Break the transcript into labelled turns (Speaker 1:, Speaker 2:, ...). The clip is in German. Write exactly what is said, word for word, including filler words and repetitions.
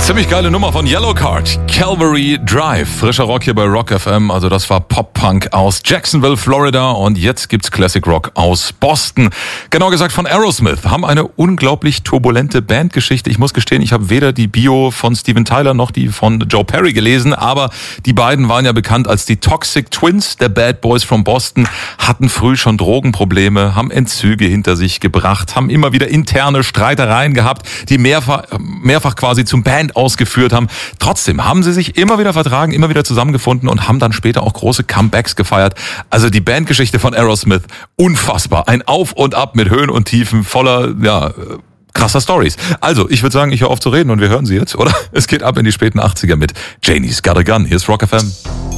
Speaker 1: Ziemlich geile Nummer von Yellowcard, Calvary Drive. Frischer Rock hier bei Rock F M, also das war Pop-Punk aus Jacksonville, Florida, und jetzt gibt's Classic Rock aus Boston. Genau gesagt von Aerosmith, haben eine unglaublich turbulente Bandgeschichte. Ich muss gestehen, ich habe weder die Bio von Steven Tyler noch die von Joe Perry gelesen, aber die beiden waren ja bekannt als die Toxic Twins, der Bad Boys from Boston, hatten früh schon Drogenprobleme, haben Entzüge hinter sich gebracht, haben immer wieder interne Streitereien gehabt, die mehrfach, mehrfach quasi zum Band ausgeführt haben. Trotzdem haben sie sich immer wieder vertragen, immer wieder zusammengefunden und haben dann später auch große Comebacks gefeiert. Also die Bandgeschichte von Aerosmith, unfassbar. Ein Auf und Ab mit Höhen und Tiefen, voller, ja, krasser Stories. Also, ich würde sagen, ich höre auf zu reden und wir hören sie jetzt, oder? Es geht ab in die späten achtziger mit Janie's Got a Gun. Hier ist Rock F M.